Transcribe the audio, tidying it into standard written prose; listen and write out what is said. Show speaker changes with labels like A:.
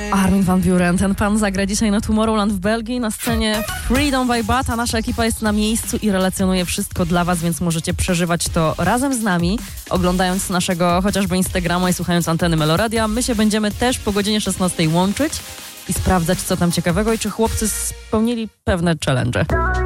A: Armin van Buuren, ten pan zagra dzisiaj na Tomorrowland w Belgii na scenie Freedom by Bata. Nasza ekipa jest na miejscu i relacjonuje wszystko dla was, więc możecie przeżywać to razem z nami, oglądając naszego chociażby Instagrama i słuchając anteny Meloradia. My się będziemy też po godzinie 16 łączyć i sprawdzać, co tam ciekawego i czy chłopcy spełnili pewne challenge.